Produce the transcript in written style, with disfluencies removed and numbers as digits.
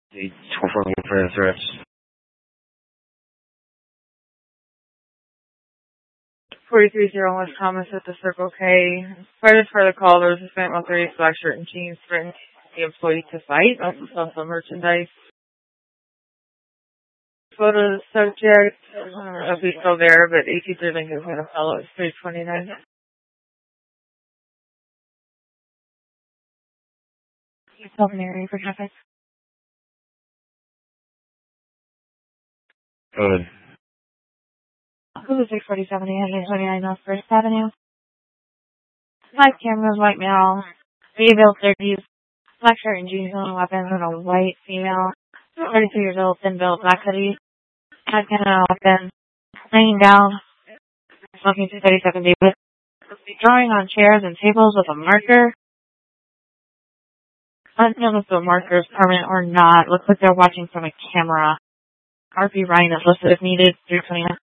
The 12 threats. 4301 West Thomas at the Circle K. Prior to the call, there was a Phantom 30 black shirt and jeans threatening the employee to fight. Also saw some merchandise. Photo of the subject. I don't know if he's still there, but 83 Lincoln had a fellow at 329. He's still in the area for traffic. Good. Who was 647 129 North First Avenue? Live cameras, white male, female 30s, black shirt and jeans, only weapons, and a white female, 32 years old, thin built, black hoodie, had pen and a weapon, laying down, smoking 237 David, drawing on chairs and tables with a marker. I don't know if the marker is permanent or not. Looks like they're watching from a camera. RP Ryan is listed if needed, 329.